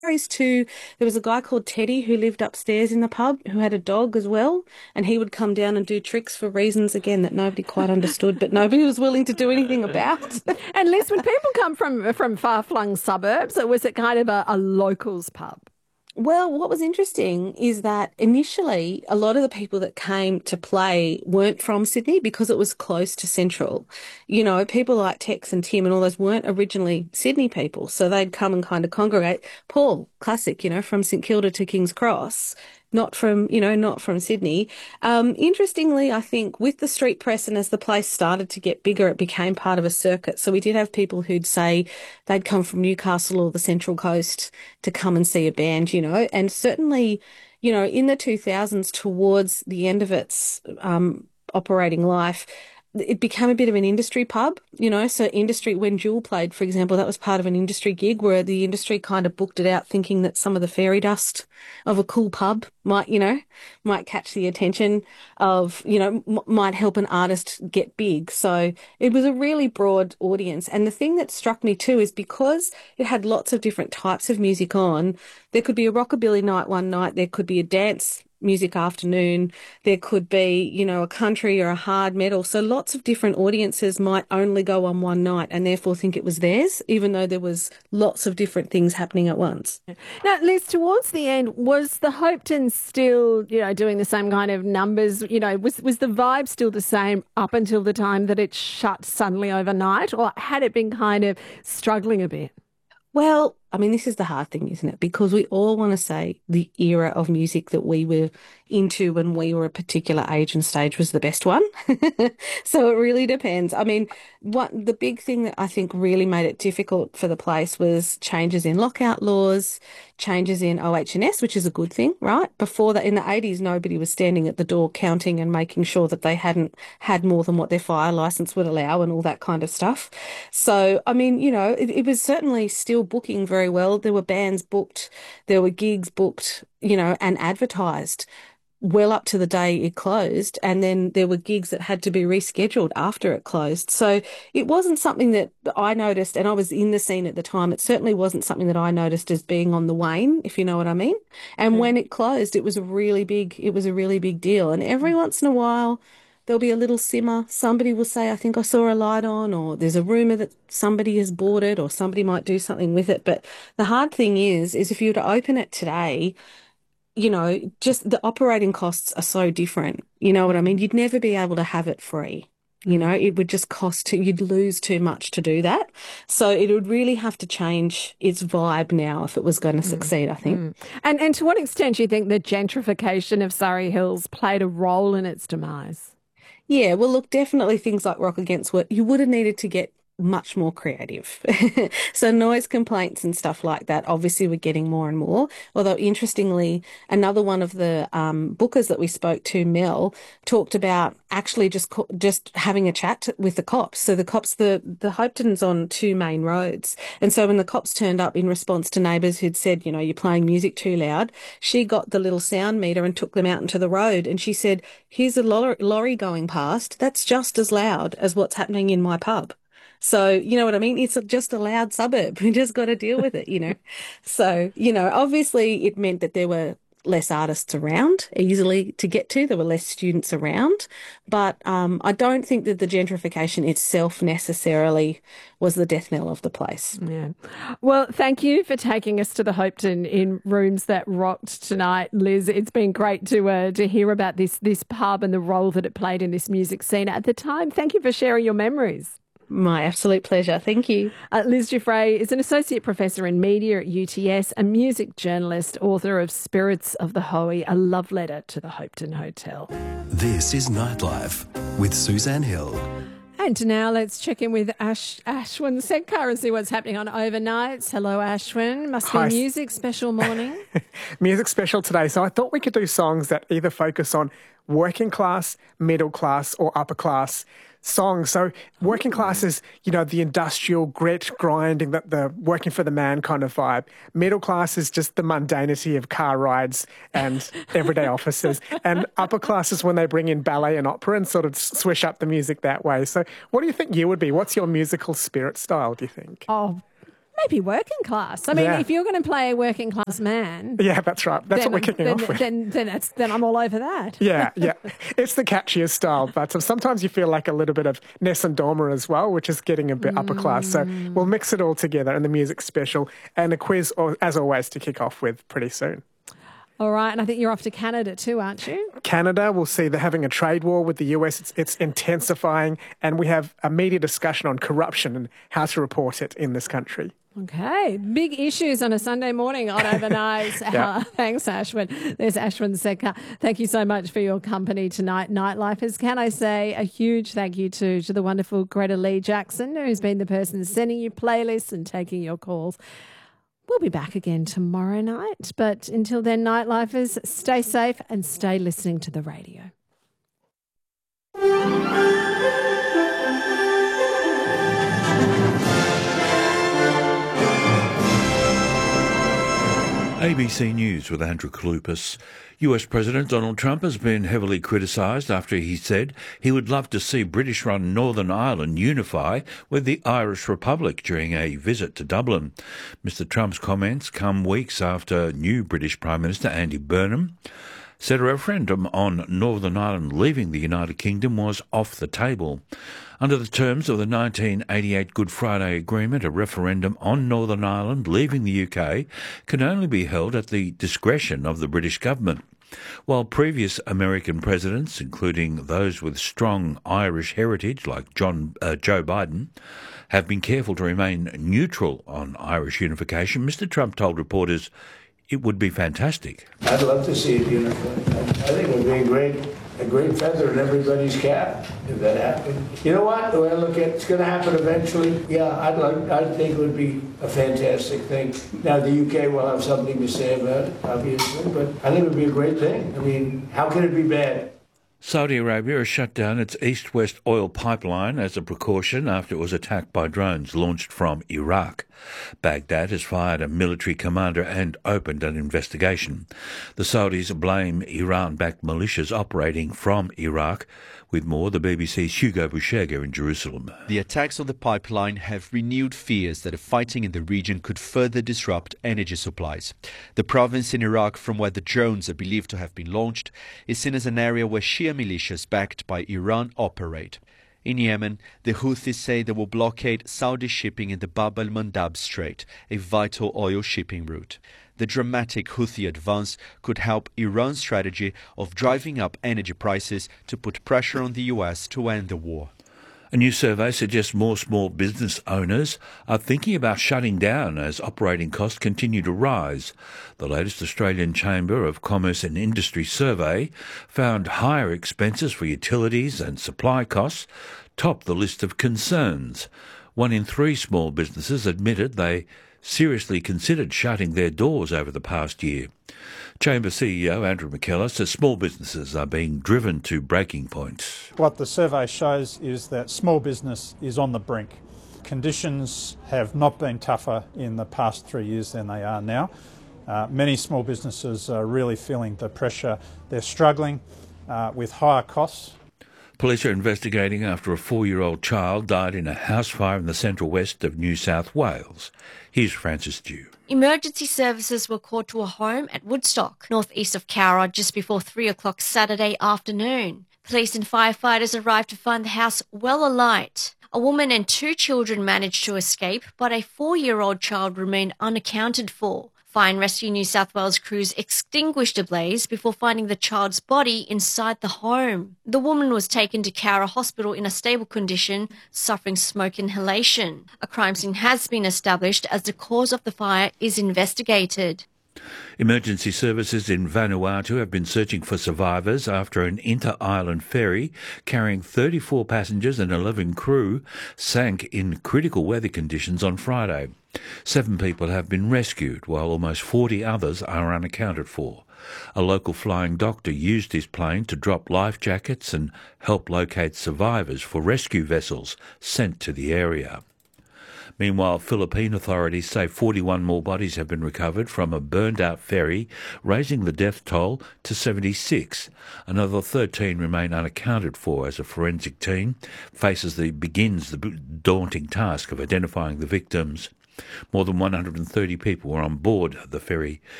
Stories too. There was a guy called Teddy who lived upstairs in the pub who had a dog as well, and he would come down and do tricks for reasons again that nobody quite understood, but nobody was willing to do anything about. And Liz, would people come from far-flung suburbs, or was it kind of a locals pub? Well, what was interesting is that initially a lot of the people that came to play weren't from Sydney because it was close to Central. You know, people like Tex and Tim and all those weren't originally Sydney people. So they'd come and kind of congregate. Paul, classic, from St Kilda to King's Cross, not from Sydney. Interestingly, I think with the street press and as the place started to get bigger, it became part of a circuit. So we did have people who'd say they'd come from Newcastle or the Central Coast to come and see a band, and certainly, in the 2000s towards the end of its operating life, it became a bit of an industry pub, so industry, when Jewel played, for example, that was part of an industry gig where the industry kind of booked it out thinking that some of the fairy dust of a cool pub might catch the attention of, might help an artist get big. So it was a really broad audience. And the thing that struck me too is because it had lots of different types of music on, there could be a rockabilly night one night, there could be a dance music afternoon. There could be, a country or a hard metal. So lots of different audiences might only go on one night and therefore think it was theirs, even though there was lots of different things happening at once. Now, Liz, towards the end, was the Hopetoun still, doing the same kind of numbers? Was the vibe still the same up until the time that it shut suddenly overnight, or had it been kind of struggling a bit? Well, I mean, this is the hard thing, isn't it? Because we all want to say the era of music that we were into when we were a particular age and stage was the best one. So it really depends. I mean, what the big thing that I think really made it difficult for the place was changes in lockout laws, changes in OH&S, which is a good thing, right? Before that, in the 80s, nobody was standing at the door counting and making sure that they hadn't had more than what their fire license would allow and all that kind of stuff. So, I mean, it was certainly still booking very well. There were bands booked, there were gigs booked, and advertised well up to the day it closed. And then there were gigs that had to be rescheduled after it closed. So it wasn't something that I noticed, and I was in the scene at the time. It certainly wasn't something that I noticed as being on the wane, if you know what I mean. And when it closed, it was a really big deal. And every once in a while, there'll be a little simmer. Somebody will say, I think I saw a light on, or there's a rumor that somebody has bought it or somebody might do something with it. But the hard thing is if you were to open it today, just the operating costs are so different. You know what I mean? You'd never be able to have it free. It would just you'd lose too much to do that. So it would really have to change its vibe now if it was going to succeed, I think. And to what extent do you think the gentrification of Surrey Hills played a role in its demise? Yeah, well, look, definitely things like Rock Against Work, you would have needed to get much more creative. So noise complaints and stuff like that, obviously we're getting more and more. Although interestingly, another one of the bookers that we spoke to, Mel, talked about actually just having a chat with the cops. So the cops, the Hopetoun's on two main roads. And so when the cops turned up in response to neighbours who'd said, you're playing music too loud, she got the little sound meter and took them out into the road. And she said, here's a lorry going past. That's just as loud as what's happening in my pub. So, you know what I mean? It's just a loud suburb. We just got to deal with it. So, obviously it meant that there were less artists around easily to get to. There were less students around. But I don't think that the gentrification itself necessarily was the death knell of the place. Yeah. Well, thank you for taking us to the Hopetoun in Rooms That Rocked tonight, Liz. It's been great to hear about this pub and the role that it played in this music scene at the time. Thank you for sharing your memories. My absolute pleasure. Thank you. Liz Giuffre is an associate professor in media at UTS, a music journalist, author of Spirits of the Hoey, a love letter to the Hopetoun Hotel. This is Nightlife with Suzanne Hill. And now let's check in with Ashwin Senkar and see what's happening on overnights. Hello, Ashwin. Must be Hi. music special morning. Music special today. So I thought we could do songs that either focus on working class, middle class or upper class songs. So working class is, the industrial grit, grinding, the working for the man kind of vibe. Middle class is just the mundanity of car rides and everyday offices. And upper class is when they bring in ballet and opera and sort of swish up the music that way. So what do you think you would be? What's your musical spirit style, do you think? Oh, Maybe working class. I mean, if you're going to play a working class man... Yeah, that's right. That's what we're kicking off with. Then I'm all over that. Yeah. It's the catchiest style, but sometimes you feel like a little bit of Nessun Dorma as well, which is getting a bit upper class. So we'll mix it all together in the music special and a quiz, as always, to kick off with pretty soon. All right, and I think you're off to Canada too, aren't you? Canada, we'll see they're having a trade war with the US. It's intensifying, and we have a media discussion on corruption and how to report it in this country. Okay, big issues on a Sunday morning on Overnight. Thanks, Ashwin. There's Ashwin Sekar. Thank you so much for your company tonight, Nightlifers. Can I say a huge thank you to the wonderful Greta Lee Jackson, who's been the person sending you playlists and taking your calls. We'll be back again tomorrow night, but until then, Nightlifers, stay safe and stay listening to the radio. ABC News with Andrew Kalupas. US President Donald Trump has been heavily criticised after he said he would love to see British-run Northern Ireland unify with the Irish Republic during a visit to Dublin. Mr Trump's comments come weeks after new British Prime Minister Andy Burnham said a referendum on Northern Ireland leaving the United Kingdom was off the table. Under the terms of the 1988 Good Friday Agreement, a referendum on Northern Ireland leaving the UK can only be held at the discretion of the British government. While previous American presidents, including those with strong Irish heritage like Joe Biden, have been careful to remain neutral on Irish unification, Mr Trump told reporters it would be fantastic. I'd love to see it unified. I think it would be a great feather in everybody's cap if that happened. You know what? The way I look at it, it's going to happen eventually. Yeah, I think it would be a fantastic thing. Now, the UK will have something to say about it, obviously, but I think it would be a great thing. I mean, how can it be bad? Saudi Arabia has shut down its east-west oil pipeline as a precaution after it was attacked by drones launched from Iraq. Baghdad has fired a military commander and opened an investigation. The Saudis blame Iran-backed militias operating from Iraq. With more, the BBC's Hugo Bushega in Jerusalem. The attacks on the pipeline have renewed fears that the fighting in the region could further disrupt energy supplies. The province in Iraq from where the drones are believed to have been launched is seen as an area where Shia militias backed by Iran operate. In Yemen, the Houthis say they will blockade Saudi shipping in the Bab al-Mandab Strait, a vital oil shipping route. The dramatic Houthi advance could help Iran's strategy of driving up energy prices to put pressure on the US to end the war. A new survey suggests more small business owners are thinking about shutting down as operating costs continue to rise. The latest Australian Chamber of Commerce and Industry survey found higher expenses for utilities and supply costs top the list of concerns. 1 in 3 small businesses admitted they seriously considered shutting their doors over the past year. Chamber CEO Andrew McKellar says small businesses are being driven to breaking points. What the survey shows is that small business is on the brink. Conditions have not been tougher in the past 3 years than they are now. Many small businesses are really feeling the pressure. They're struggling with higher costs. Police are investigating after a 4-year-old child died in a house fire in the central west of New South Wales. Here's Francis Dew. Emergency services were called to a home at Woodstock, northeast of Cowra, just before 3 o'clock Saturday afternoon. Police and firefighters arrived to find the house well alight. A woman and 2 children managed to escape, but a 4-year-old child remained unaccounted for. Fire and Rescue New South Wales crews extinguished the blaze before finding the child's body inside the home. The woman was taken to Cowra Hospital in a stable condition, suffering smoke inhalation. A crime scene has been established as the cause of the fire is investigated. Emergency services in Vanuatu have been searching for survivors after an inter-island ferry carrying 34 passengers and 11 crew sank in critical weather conditions on Friday. 7 people have been rescued, while almost 40 others are unaccounted for. A local flying doctor used his plane to drop life jackets and help locate survivors for rescue vessels sent to the area. Meanwhile, Philippine authorities say 41 more bodies have been recovered from a burned-out ferry, raising the death toll to 76. Another 13 remain unaccounted for as a forensic team begins the daunting task of identifying the victims. More than 130 people were on board the ferry